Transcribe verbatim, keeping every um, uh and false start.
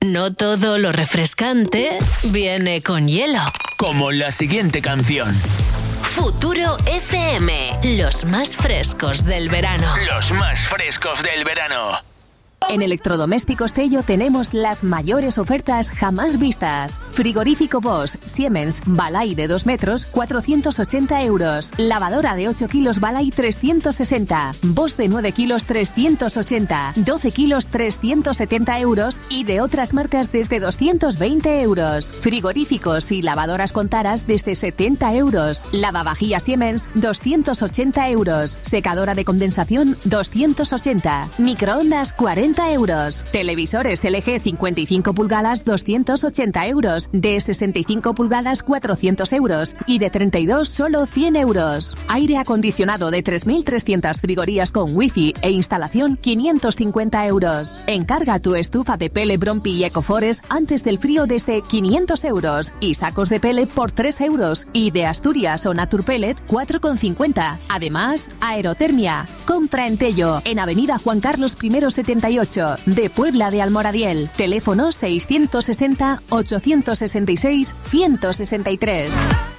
No todo lo refrescante viene con hielo. Como la siguiente canción. Futuro F M, los más frescos del verano. Los más frescos del verano. En Electrodomésticos Tello tenemos las mayores ofertas jamás vistas. Frigorífico Bosch Siemens Balay de dos metros, cuatrocientos ochenta euros. Lavadora de ocho kilos Balay, trescientos sesenta. Bosch de nueve kilos, trescientos ochenta. doce kilos, trescientos setenta euros. Y de otras marcas desde doscientos veinte euros. Frigoríficos y lavadoras con taras desde setenta euros. Lavavajillas Siemens, doscientos ochenta euros. Secadora de condensación, doscientos ochenta. Microondas, cuarenta euros. Televisores L G cincuenta y cinco pulgadas, doscientos ochenta euros. De sesenta y cinco pulgadas, cuatrocientos euros. Y de treinta y dos, solo cien euros. Aire acondicionado de tres mil trescientas frigorías con wifi e instalación, quinientos cincuenta euros. Encarga tu estufa de pele Brompi y Ecoforest antes del frío desde quinientos euros. Y sacos de pele por tres euros. Y de Asturias o Naturpellet, cuatro con cincuenta. Además, aerotermia. Compra en Tello, en Avenida Juan Carlos I setenta y ocho, de Puebla de Almoradiel. Teléfono seiscientos sesenta, ochocientos sesenta y seis, ciento sesenta y tres.